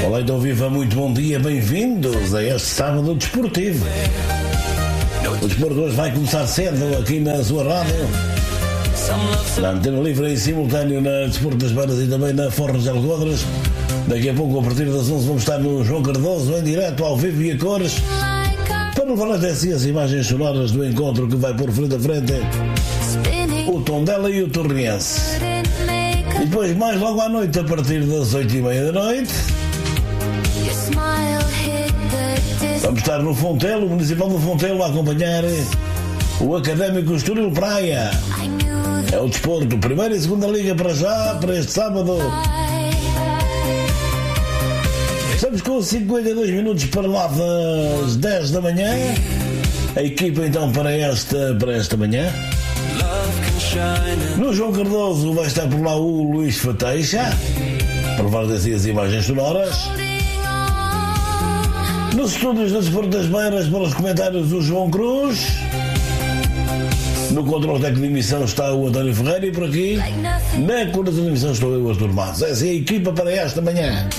Olá, então viva, muito bom dia, bem-vindos a este sábado desportivo. O desporto hoje vai começar cedo aqui na sua rádio, na Antena Livre em simultâneo na Desporto das Beiras e também na Forros de Algodres. Daqui a pouco, a partir das 11, vamos estar no João Cardoso, em direto, ao vivo e a cores, para levar até si as imagens sonoras do encontro que vai pôr frente a frente o Tondela e o Torriense. E depois, mais logo à noite, a partir das 8h30 da noite, vamos estar no Fontelo, o Municipal do Fontelo, a acompanhar o Académico Estoril Praia. É o desporto, primeira e segunda liga para já, para este sábado. Estamos com 52 minutos para lá das 10 da manhã. A equipa então para esta manhã. No João Cardoso vai estar por lá o Luís Fateixa, para levar assim as imagens sonoras. Nos estúdios do Desporto das Beiras, para os comentários, o João Cruz. No controle técnico de emissão está o António Ferreira e por aqui, na coordenação de emissão, estou eu, Artur Matos. Essa é a equipa para esta manhã.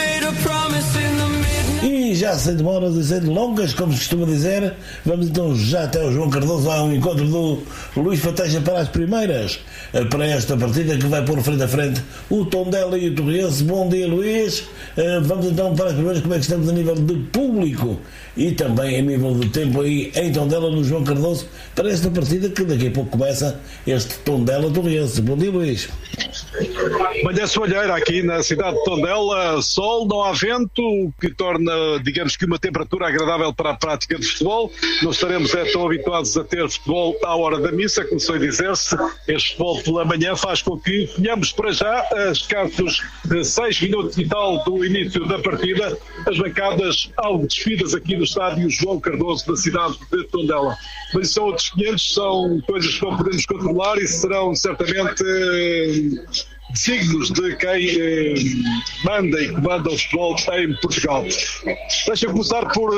E já sem demoras e sem delongas, como se costuma dizer, vamos então já até o João Cardoso, ao encontro do Luís Fateixa para as primeiras, para esta partida que vai pôr frente a frente o Tondela e o Torriense. Bom dia, Luís. Vamos então para as primeiras, como é que estamos a nível de público e também a nível de tempo aí em Tondela, no João Cardoso, para esta partida que daqui a pouco começa este Tondela-Torriense. Bom dia, Luís. Manhã soalheira aqui na cidade de Tondela, sol, não há vento, o que torna, digamos que, uma temperatura agradável para a prática de futebol. Não estaremos tão habituados a ter futebol à hora da missa, como se dizer-se. Este futebol pela manhã faz com que tenhamos para já, a escassos 6 minutos e tal do início da partida, as bancadas algo despidas aqui do estádio João Cardoso da cidade de Tondela. Mas são outros 500, são coisas que não podemos controlar e serão certamente signos de quem manda e comanda o futebol em Portugal. Deixa-me começar por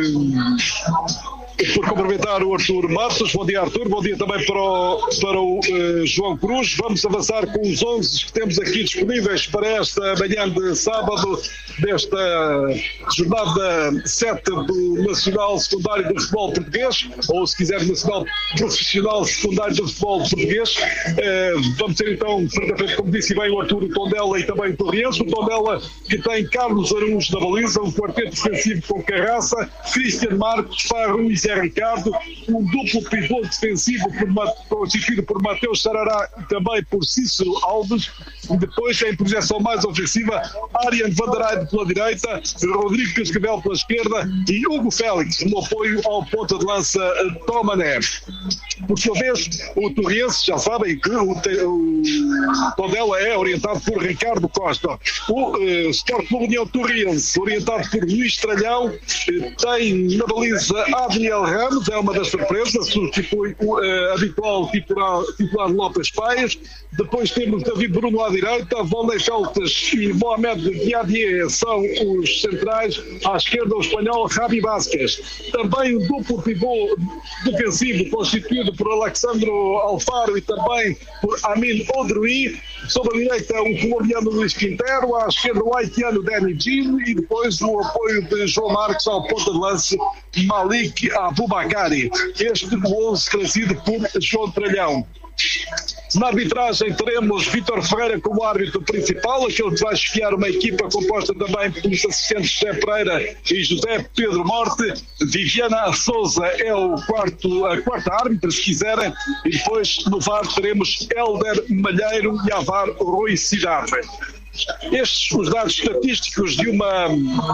cumprimentar o Artur Matos. Bom dia, Artur. Bom dia também para o João Cruz. Vamos avançar com os 11 que temos aqui disponíveis para esta manhã de sábado, desta jornada 7 do Nacional Secundário do Futebol Português, ou se quiser Nacional Profissional Secundário do Futebol Português. Vamos ter então, como disse bem o Artur, o Tondela e também o Torriense. O Tondela que tem Carlos Araújo na baliza, um quarteto defensivo com Carraça, Cristian Marcos, Farro e Zé Ricardo, um duplo pivô defensivo constituído por Mateus Sarará e também por Cícero Alves. E depois, em projeção mais ofensiva, Ariane Vanderheide pela direita, Rodrigo Cascavel pela esquerda e Hugo Félix no apoio ao ponta de lança Tomané. Por sua vez, o Torriense, já sabem que o Tondela é orientado por Ricardo Costa. O Sport Clube União Torriense, orientado por Luís Tralhão, tem na baliza Adriel Ramos, é uma das surpresas, substitui o habitual titular Lopes Paias. Depois temos David Bruno à direita, Vonley Feltes e Mohamed Diadier são os centrais. À esquerda, o espanhol Javi Vázquez. Também um duplo pivô defensivo constituído por Alexandro Alfaro e também por Amin Odrui. Sobre a direita, o colombiano Luís Quintero, à esquerda o haitiano Danny Gil e depois o apoio de João Marcos ao ponta de lance Malik Abubakari. Este o 11 trazido por João Tralhão. Na arbitragem teremos Vítor Ferreira como árbitro principal, aquele que vai esfiar uma equipa composta também pelos assistentes José Pereira e José Pedro Morte. Viviana Souza é a quarta árbitra, se quiserem, e depois no VAR teremos Hélder Malheiro e a VAR Rui Cidade. Estes os dados estatísticos de uma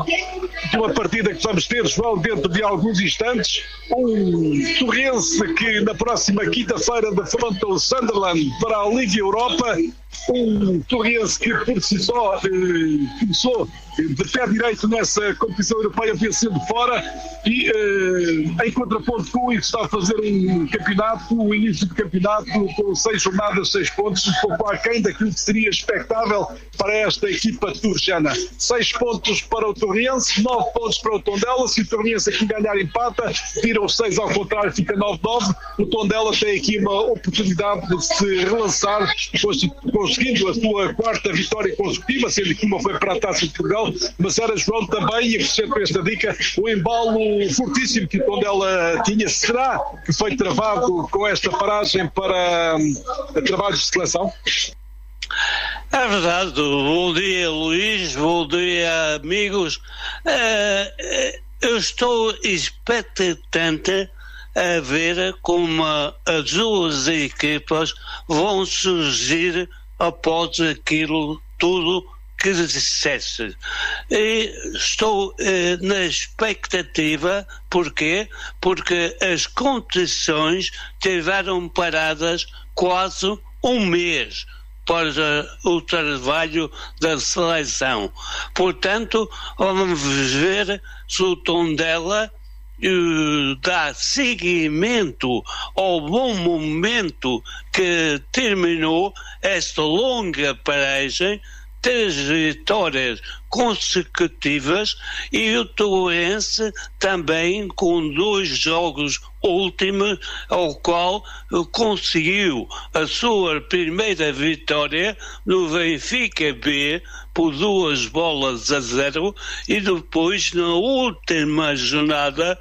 partida que vamos ter, João, dentro de alguns instantes. Um Torriense que na próxima quinta-feira defronta o Sunderland para a Liga Europa. Um Torriense que por si só começou de pé direito nessa competição europeia, vencendo fora, e em contraponto com isso está a fazer um início de campeonato com 6 jornadas, 6 pontos, um pouco aquém daquilo que seria expectável para esta equipa turjana. 6 pontos para o Torriense, 9 pontos para o Tondela. Se o Torriense aqui ganhar empata, tira os 6 ao contrário, fica 9-9. O Tondela tem aqui uma oportunidade de se relançar com os conseguindo a sua quarta vitória consecutiva, sendo que uma foi para a Taça de Portugal, mas era, João, também, e acrescento esta dica, o embalo fortíssimo que o Tondela tinha. Será que foi travado com esta paragem para trabalhos de seleção? É verdade. Bom dia, Luís, bom dia, amigos. Eu estou expectante a ver como as duas equipas vão surgir após aquilo tudo que disseste. E estou na expectativa. Porquê? Porque as competições tiveram paradas quase um mês para o trabalho da seleção. Portanto, vamos ver se o Tondela dá seguimento ao bom momento que terminou esta longa paragem, 3 vitórias consecutivas, e o Torrense também com 2 jogos últimos, ao qual conseguiu a sua primeira vitória no Benfica B por 2-0, e depois na última jornada,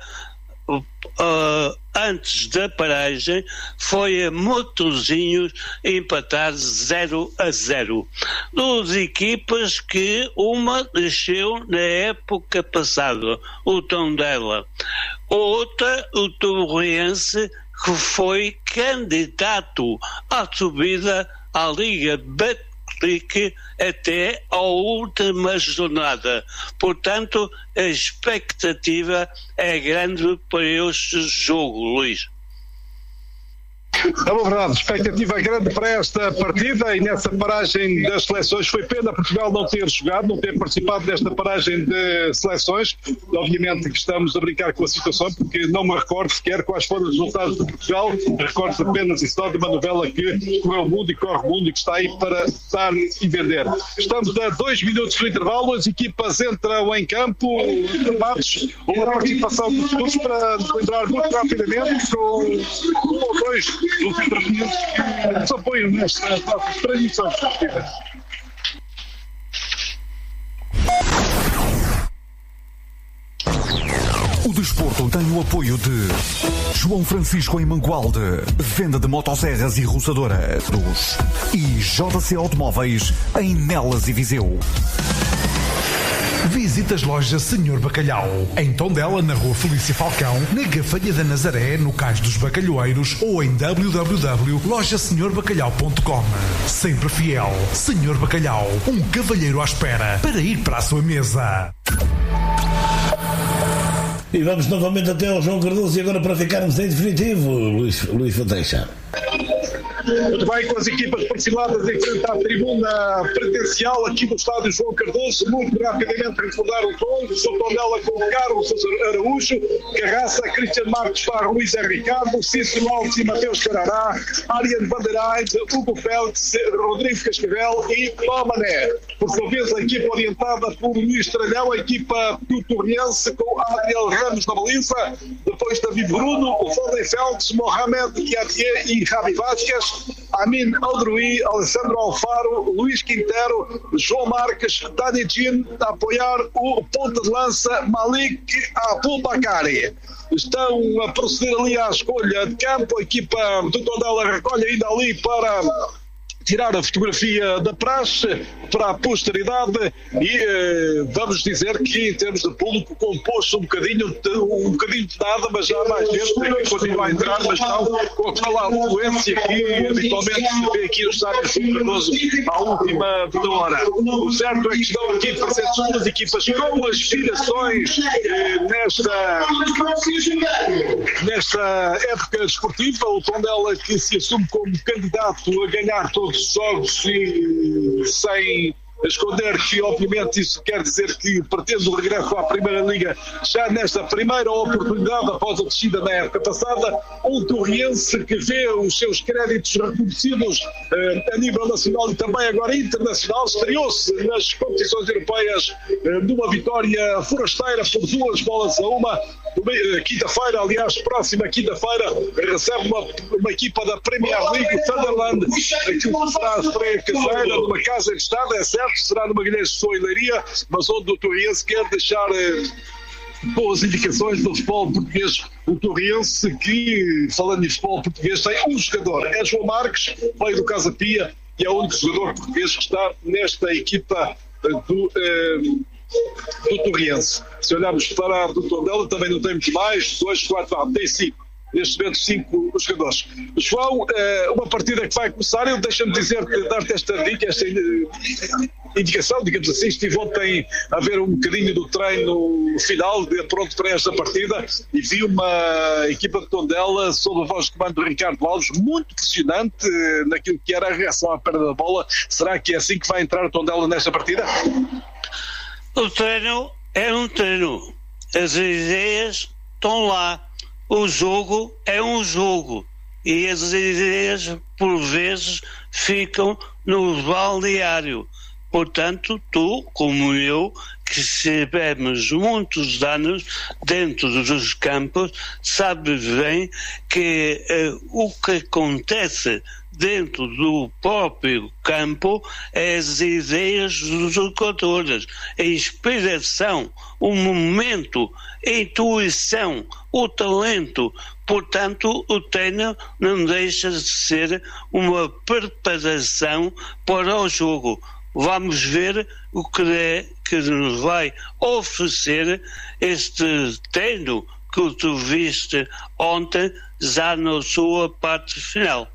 antes da paragem, foi a Matosinhos empatar 0-0. 2 equipas que uma desceu na época passada, o Tondela. Outra, o Torrense, que foi candidato à subida à Liga Betclic até a última jornada. Portanto, a expectativa é grande para este jogo, Luís. É verdade, a expectativa é grande para esta partida, e nessa paragem das seleções foi pena Portugal não ter jogado, não ter participado desta paragem de seleções. Obviamente que estamos a brincar com a situação, porque não me recordo sequer quais foram os resultados de Portugal. Recordo apenas e só de uma novela que correu o mundo e corre o mundo e que está aí para dar e vender. Estamos a 2 minutos do intervalo, as equipas entram em campo, tramados, uma participação dos clubes para nos lembrar muito rapidamente com 1 ou 2 dos intervenientes que nos apoiam nestas nossas transmissões esportivas. O desporto tem o apoio de João Francisco em Mangualde, venda de motosserras e roçadoras, e JC Automóveis em Nelas e Viseu. Visite as lojas Senhor Bacalhau, em Tondela, na Rua Felícia Falcão, na Gafanha da Nazaré, no Cais dos Bacalhoeiros, ou em www.lojasenhorbacalhau.com. Sempre fiel, Senhor Bacalhau, um cavalheiro à espera para ir para a sua mesa. E vamos novamente até ao João Cardoso, e agora para ficarmos em definitivo, Luís Fateixa. Muito bem, com as equipas perfiladas em frente à tribuna presencial aqui do estádio João Cardoso. Muito rapidamente recordar o tom. Sou Tondela com Carlos Araújo, Carraça, Cristian Marques Farro, Luís R. Ricardo, Cícero Alves e Mateus Carará, Ariane Bandeirais, Hugo Félix, Rodrigo Cascavel e Tomané. Por sua vez, a equipa orientada por Luís Tralhão, a equipa do Torrense com Adriel Ramos na baliza, depois David Bruno, o Foden Félix, Mohamed Diatier e Javi Vázquez, Amin Aldrui, Alessandro Alfaro, Luís Quintero, João Marques, Dani Gin, a apoiar o ponta de lança Malik Abubakari. Estão a proceder ali à escolha de campo. A equipa do Tondela recolhe ainda ali para tirar a fotografia da praxe para a posteridade, e vamos dizer que em termos de público compôs-se um bocadinho de nada, mas já há mais gente que continua a entrar, mas não com aquela afluência que habitualmente se vê aqui no estádio João Cardoso à última hora. O certo é que estão aqui presentes duas equipas com aspirações nesta época desportiva. O Tondela, que se assume como candidato a ganhar todos os jogos e sem esconder que, obviamente, isso quer dizer que pretende o regresso à Primeira Liga já nesta primeira oportunidade após a descida na época passada. Um torriense que vê os seus créditos reconhecidos a nível nacional e também agora internacional. Estreou-se nas competições europeias numa vitória forasteira por 2-1. Quinta-feira, aliás, próxima quinta-feira, recebe uma equipa da Premier League, o Sunderland, aquilo que será a estreia caseira, numa casa de estado, é certo, será no Magalhães de Soilaria, mas onde o Torriense quer deixar boas indicações do futebol português. O Torriense, que, falando em futebol português, tem um jogador, é João Marques, veio do Casa Pia, e é o único jogador português que está nesta equipa do Torriense. Se olharmos para a do Tondela, também não tem muito mais, 2, 4, tem 5. Neste momento 5 jogadores. João, uma partida que vai começar, eu deixa-me dar-te esta dica, esta indicação, digamos assim. Estive ontem a ver um bocadinho do treino final, pronto para esta partida, e vi uma equipa de Tondela sob a voz de comando do Ricardo Alves, muito pressionante naquilo que era a reação à perda da bola. Será que é assim que vai entrar a Tondela nesta partida? O treino é um treino, as ideias estão lá. O jogo é um jogo e as ideias, por vezes, ficam no balneário. Portanto, tu, como eu, que tivemos muitos anos dentro dos campos, sabes bem que o que acontece dentro do próprio campo é as ideias dos jogadores, a inspiração, o momento, a intuição, o talento. Portanto, o treino não deixa de ser uma preparação para o jogo. Vamos ver o que é que nos vai oferecer este treino que tu viste ontem, já na sua parte final.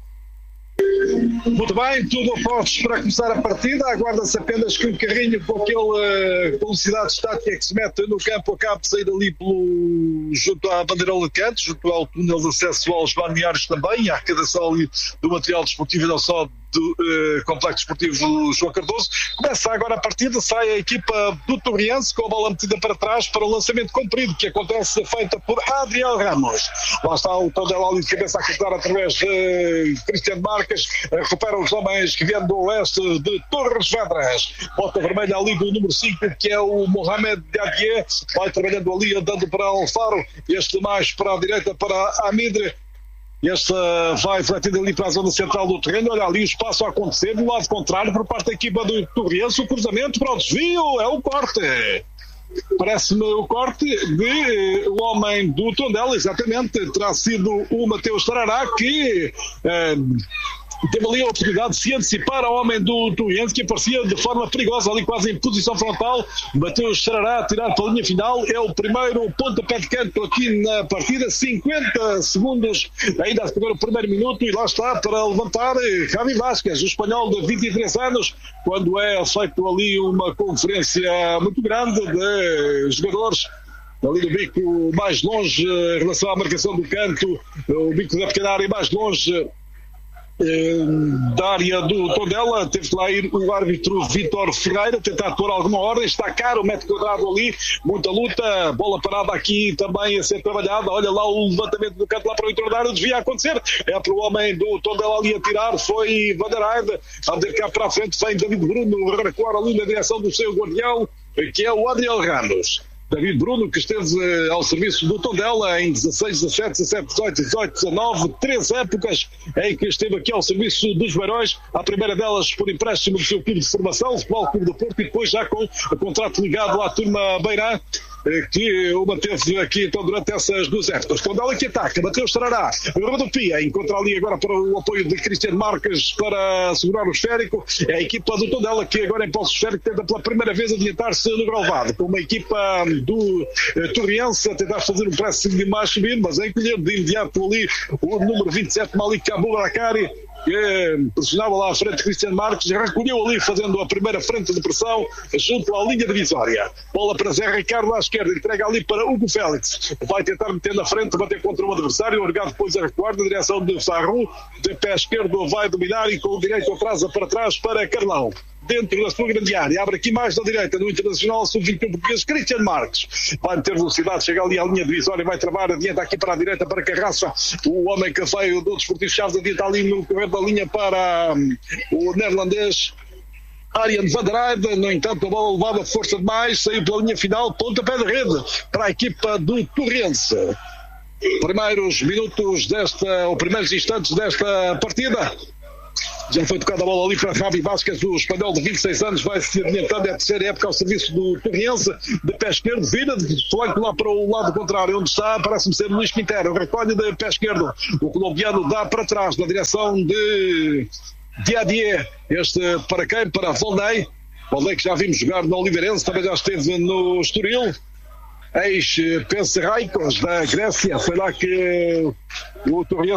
Muito bem, tudo postos para começar a partida. Aguarda-se apenas que um carrinho com aquela velocidade estática que se mete no campo acabe de sair ali junto à bandeirola de canto, junto ao túnel de acesso aos balneários também, e à arrecadação ali do material desportivo e não só do Complexo Desportivo João Cardoso. Começa agora a partida, sai a equipa do Torriense com a bola metida para trás para o lançamento comprido que acontece, feita por Adriel Ramos. Lá está o Tondela ali de cabeça a cortar através de Cristiano Marques, recupera os homens que vêm do oeste de Torres Vedras. Bota vermelha ali do número 5, que é o Mohamed Diadier, vai trabalhando ali, andando para Alfaro, este mais para a direita para Amidre. Este vai refletindo ali para a zona central do terreno. Olha ali o espaço a acontecer do lado contrário por parte da equipa do Torriense. O cruzamento para o desvio, é o corte. Parece-me o corte de o homem do Tondela, exatamente. Terá sido o Mateus Tarará que teve ali a oportunidade de se antecipar ao homem do Torriense, que aparecia de forma perigosa ali quase em posição frontal. Mateus Tarará a tirar para a linha final, é o primeiro pontapé de canto aqui na partida. 50 segundos ainda a jogar o primeiro minuto, e lá está para levantar Javi Vázquez, o espanhol de 23 anos, quando é feito ali uma conferência muito grande de jogadores ali do bico mais longe em relação à marcação do canto, o bico da pequena área mais longe da área do Tondela. Teve que lá ir o árbitro Vítor Ferreira tentar pôr alguma ordem. Está caro o metro quadrado ali, muita luta, bola parada aqui também a ser trabalhada. Olha lá o levantamento do canto lá para o interior da área, devia acontecer, é para o homem do Tondela ali a tirar, foi Van der Heide, a ver cá para a frente vem David Bruno recuar ali na direção do seu guardião, que é o Adriel Ramos. David Bruno, que esteve ao serviço do Tondela em 16, 17, 17, 18, 18, 19, 3 épocas em que esteve aqui ao serviço dos Beirões, a primeira delas por empréstimo do seu clube de formação, o Futebol Clube do Porto, e depois já com o contrato ligado à turma Beirã, que o manteve aqui então durante essas 2 épocas. Tondela que ataca, Mateus Tarará, rodopia, encontra ali agora para o apoio de Cristiano Marques para segurar o esférico. É a equipa do Tondela que agora em posse esférico tenta pela primeira vez adiantar-se no relvado, com uma equipa do Torriense a tentar fazer um pressing mais subido, mas a encolher de imediato ali o número 27, Malik Abubakari, que pressionava lá à frente Cristiano Marques, recolheu ali fazendo a primeira frente de pressão junto à linha divisória. Bola para Zé Ricardo à esquerda, entrega ali para Hugo Félix, vai tentar meter na frente, bater contra o adversário, o Orgado depois a recuar na direção de Farru, de pé esquerdo vai dominar e com o direito atrasa para trás para Carlão. dentro da sua grande área. Abre aqui mais da direita no Internacional Sub-21 português, Cristian Marques. Vai meter velocidade, chega ali à linha divisória, vai travar, adianta aqui para a direita para Carraça. O homem que veio do Desportivo Chaves adianta ali no correr da linha para o neerlandês Arjen van der Heijden. No entanto, a bola levava força demais, saiu pela linha final, pontapé de rede para a equipa do Torrense. Primeiros minutos ou primeiros instantes desta partida. Já foi tocada a bola ali para Javi Vasquez, o espanhol de 26 anos, vai se adiantando, é a terceira época ao serviço do Torrense, de pé esquerdo, vira de flanco lá para o lado contrário, onde está, parece-me ser Luís Quintero, recolhe de pé esquerdo, o colombiano dá para trás, na direção de Diadier, este para quem? Para Volney que já vimos jogar no Oliveirense, também já esteve no Estoril, ex-Penseiraikos da Grécia, foi lá que o Torrense